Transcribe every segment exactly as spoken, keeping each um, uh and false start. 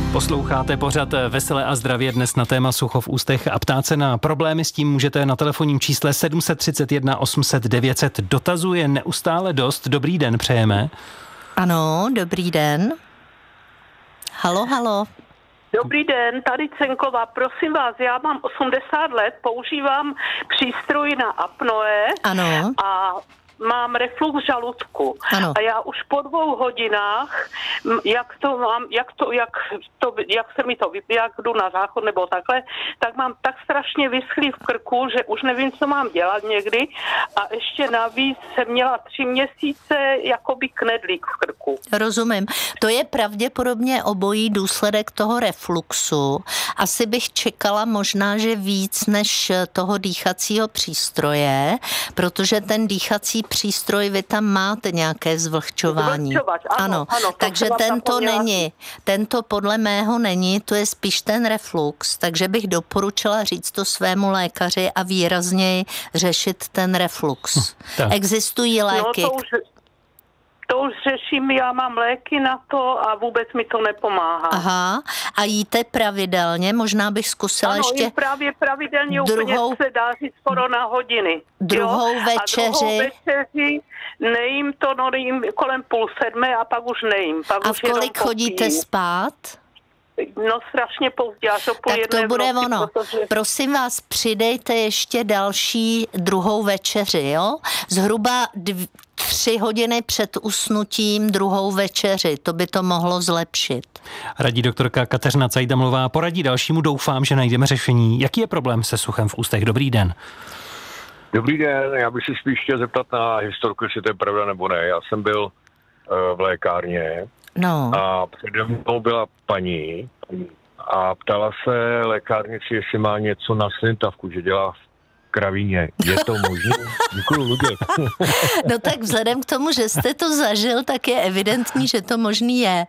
Posloucháte pořad Veselé a zdravě dnes na téma sucho v ústech a ptát se na problémy s tím můžete na telefonním čísle sedm tři jedna osm set devět set. Dotazů je neustále dost. Dobrý den přejeme. Ano, dobrý den. Halo, halo. Dobrý den, tady Cenková. Prosím vás, já mám osmdesát let, používám přístroj na apnoe. Ano. A mám reflux žaludku. Ano. A já už po dvou hodinách, jak to mám, jak to, jak to, jak se mi to vypije, jak jdu na záchod nebo takhle, tak mám tak strašně vyschlý v krku, že už nevím, co mám dělat někdy. A ještě navíc jsem měla tři měsíce jakoby knedlík v krku. Rozumím. To je pravděpodobně obojí důsledek toho refluxu. Asi bych čekala možná, že víc než toho dýchacího přístroje, protože ten dýchací přístroj, vy tam máte nějaké zvlhčování. Zvlhčovač, ano, ano. ano, takže tento není. Tento podle mého není, to je spíš ten reflux, takže bych doporučila říct to svému lékaři a výrazněji řešit ten reflux. Hm, Existují léky. No to už, to už řeším, já mám léky na to a vůbec mi to nepomáhá. Aha, a jíte pravidelně? Možná bych zkusila ano, ještě... Ano, právě pravidelně druhou, úplně se dá říct skoro na hodiny. Druhou jo? večeři. A druhou večeři nejím to, no nejím kolem půl sedmé a pak už nejím. Pak a už v kolik chodíte spát? No strašně pozdě, až o půl Tak to bude noci, ono. Protože... Prosím vás, přidejte ještě další druhou večeři, jo? Zhruba dv- tři hodiny před usnutím druhou večeři. To by to mohlo zlepšit. Radí doktorka Kateřina Cajdamová. Poradí dalšímu, doufám, že najdeme řešení. Jaký je problém se suchem v ústech? Dobrý den. Dobrý den, já bych si spíš chtěl zeptat na historku, jestli to je pravda nebo ne. Já jsem byl uh, v lékárně. No. A přede mnou byla paní a ptala se lékárnici, jestli má něco na slintavku, že dělá v kravíně. Je to možné? Děkuju, Luděk. No tak vzhledem k tomu, že jste to zažil, tak je evidentní, že to možný je.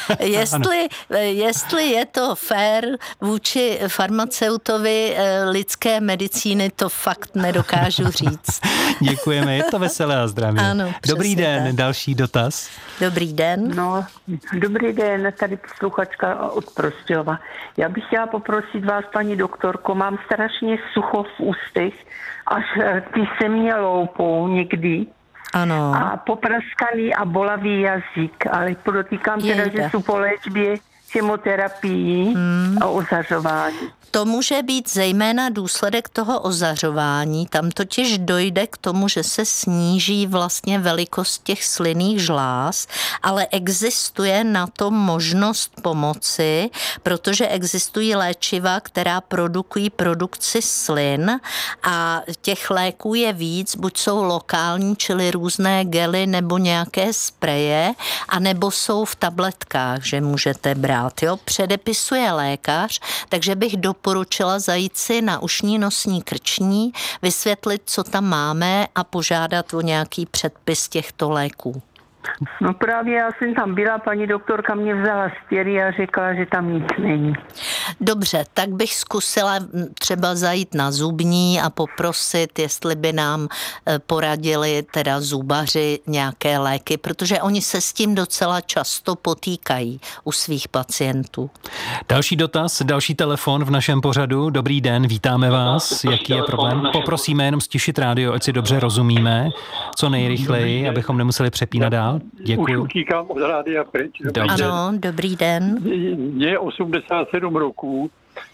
Jestli, jestli je to fér vůči farmaceutovi lidské medicíny, to fakt nedokážu říct. Děkujeme, je to Veselé a zdravě. Ano, dobrý den, tak. Další dotaz. Dobrý den. No, dobrý den, tady posluchačka od Prostějova. Já bych chtěla poprosit vás, paní doktorko, mám strašně sucho v ústech, až ty se mě loupou někdy. Ano. A popraskaný a bolavý jazyk, ale podotýkám teda, že jsou po léčbě chemoterapii hmm. a ozařování. To může být zejména důsledek toho ozařování. Tam totiž dojde k tomu, že se sníží vlastně velikost těch slynných žláz, ale existuje na to možnost pomoci, protože existují léčiva, která produkují produkci slin a těch léků je víc, buď jsou lokální, čili různé gely nebo nějaké spreje, anebo jsou v tabletkách, že můžete brát. Jo? Předepisuje lékař, takže bych do doporučila zajít si na ušní, nosní, krční, vysvětlit, co tam máme a požádat o nějaký předpis těchto léků. No právě já jsem tam byla, paní doktorka mě vzala stěry a řekla, že tam nic není. Dobře, tak bych zkusila třeba zajít na zubní a poprosit, jestli by nám poradili teda zubaři nějaké léky, protože oni se s tím docela často potýkají u svých pacientů. Další dotaz, další telefon v našem pořadu. Dobrý den, vítáme vás. Jaký je problém? Poprosíme jenom stišit rádio, ať si dobře rozumíme, co nejrychleji, abychom nemuseli přepínat dál. Děkuji. Už utíkám od rádia pryč. Dobře. Ano, dobrý den. Mně je osmdesát sedm roků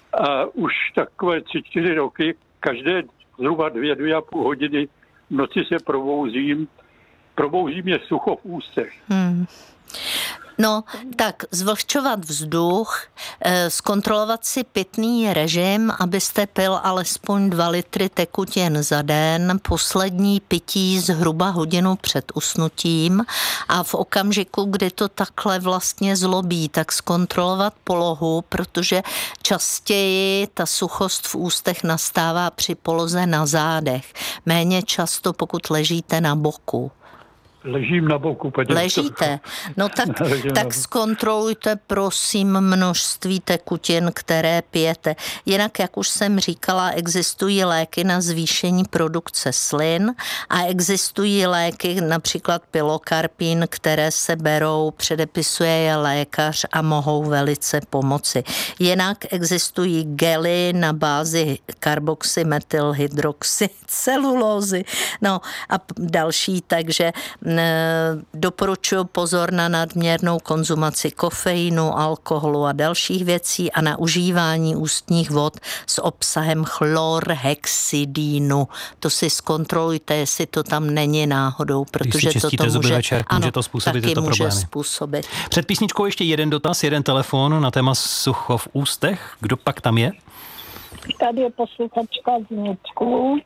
a už takové tři, čtyři roky, každé zhruba dvě, dvě a půl hodiny v noci se probouzím. Probouzí mě sucho v ústech. Hmm. No, tak zvlhčovat vzduch, zkontrolovat si pitný režim, abyste pil alespoň dva litry tekutin za den, poslední pití zhruba hodinu před usnutím a v okamžiku, kdy to takhle vlastně zlobí, tak zkontrolovat polohu, protože častěji ta suchost v ústech nastává při poloze na zádech. Méně často, pokud ležíte na boku. Ležím na boku, paní Ležíte? No tak, tak zkontrolujte prosím množství tekutin, které pijete. Jinak, jak už jsem říkala, existují léky na zvýšení produkce slin a existují léky, například pilokarpin, které se berou, předepisuje je lékař a mohou velice pomoci. Jinak existují gely na bázi karboxymethylhydroxycelulózy, no a další, takže doporučuji pozor na nadměrnou konzumaci kofeinu, alkoholu a dalších věcí a na užívání ústních vod s obsahem chlorhexidínu. To si zkontrolujte, jestli to tam není náhodou, protože to, to může, večer, ano, může to způsobit taky tyto může problémy. způsobit. Před písničkou ještě jeden dotaz, jeden telefon na téma sucho v ústech. Kdo pak tam je? Tady je posluchačka z Něčku.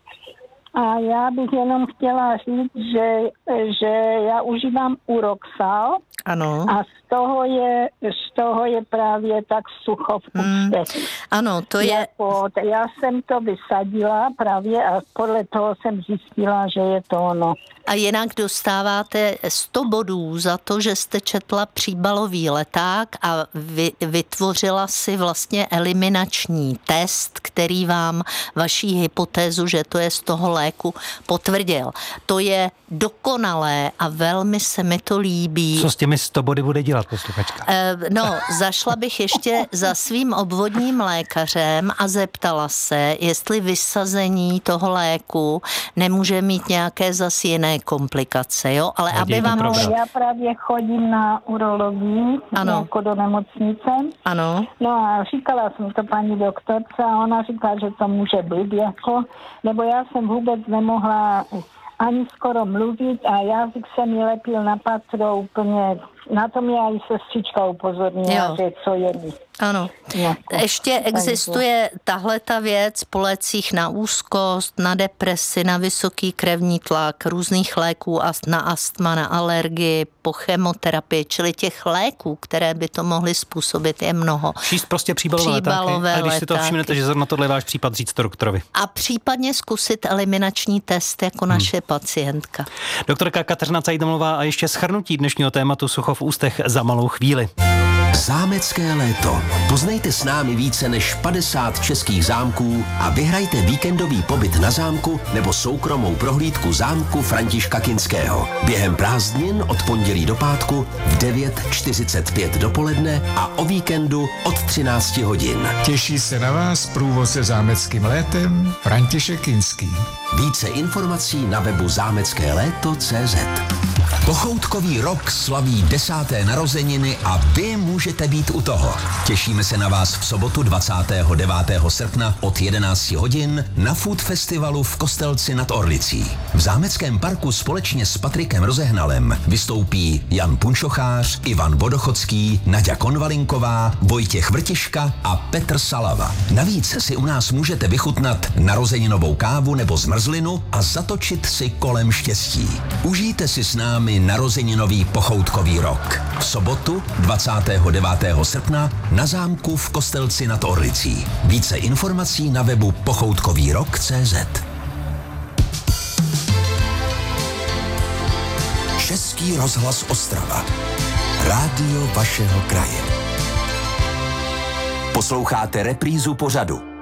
A já bych jenom chtěla říct, že, že já užívám Uroxal. Ano. A z toho je, z toho je právě tak sucho v ústech. Hmm. Ano, to je... Jako, já jsem to vysadila právě a podle toho jsem zjistila, že je to ono. A jinak dostáváte sto bodů za to, že jste četla příbalový leták a vy, vytvořila si vlastně eliminační test, který vám vaší hypotézu, že to je z toho léku, potvrdil. To je dokonalé a velmi se mi to líbí. Co s těmi sto body bude dělat posluchačka? No, zašla bych ještě za svým obvodním lékařem a zeptala se, jestli vysazení toho léku nemůže mít nějaké zas jiné komplikace, jo? Ale Hodí aby vám... No, já právě chodím na urologii, ano. jako do nemocnice. Ano. No a říkala jsem to paní doktorce a ona říká, že to může být jako, nebo já jsem vůbec nemohla ani skoro mluvit a jazyk se mi lepil na patro úplně, na to mě i sestřička upozornila, že co je mi. Ano. Ještě existuje tahle ta věc po lécích na úzkost, na depresi, na vysoký krevní tlak, různých léků na astma, na alergii, po chemoterapii, čili těch léků, které by to mohly způsobit, je mnoho. Číst prostě příbalové, příbalové letáky. A když si to všimnete, že zrovna tohle je váš případ, říct to doktorovi. A případně zkusit eliminační test jako hmm. naše pacientka. Doktorka Kateřina Cajdomová a ještě shrnutí dnešního tématu sucho v ústech za malou chvíli. Zámecké léto. Poznejte s námi více než padesát českých zámků a vyhrajte víkendový pobyt na zámku nebo soukromou prohlídku zámku Františka Kinského. Během prázdnin od pondělí do pátku v devět čtyřicet pět dopoledne a o víkendu od třináct hodin. Těší se na vás průvodce zámeckým létem František Kinský. Více informací na webu zámecké léto tečka cé zet. Pochoutkový rok slaví desáté narozeniny a vy můžete být u toho. Těšíme se na vás v sobotu dvacátého devátého srpna od jedenáct hodin na Food Festivalu v Kostelci nad Orlicí. V zámeckém parku společně s Patrikem Rozehnalem vystoupí Jan Punčochář, Ivan Vodochodský, Naďa Konvalinková, Vojtěch Vrtiška a Petr Salava. Navíc si u nás můžete vychutnat narozeninovou kávu nebo zmrzlinu a zatočit si kolem štěstí. Užijte si s námi narozeninový pochoutkový rok. V sobotu dvacátého devátého srpna na zámku v Kostelci nad Orlicí. Více informací na webu pochoutkový rok tečka cé zet. Český rozhlas Ostrava. Rádio vašeho kraje. Posloucháte reprízu pořadu